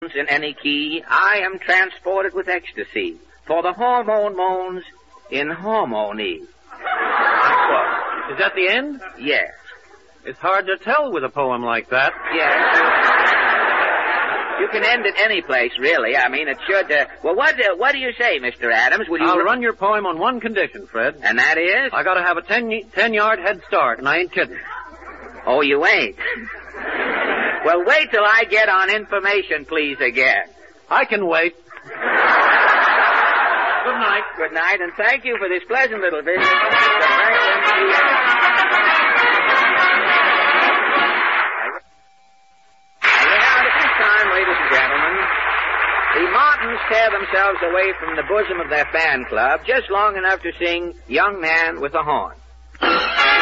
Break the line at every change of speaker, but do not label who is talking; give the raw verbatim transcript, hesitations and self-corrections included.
in any key, I am transported with ecstasy, for the hormone moans in harmony.
What? Is that the end?
Yes.
It's hard to tell with a poem like that.
Yes. You can end it any place, really. I mean, it should... Uh, well, what uh, what do you say, Mister Adams? Will you...
I'll run your poem on one condition, Fred.
And that is?
I gotta have a ten, ten-yard head start, and I ain't kidding.
Oh, you ain't? Well, wait till I get on information, please, again.
I can wait. Good night.
Good night, and thank you for this pleasant little visit, Mister Franklin T. Ladies and gentlemen, the Martins tear themselves away from the bosom of their fan club just long enough to sing Young Man with a Horn.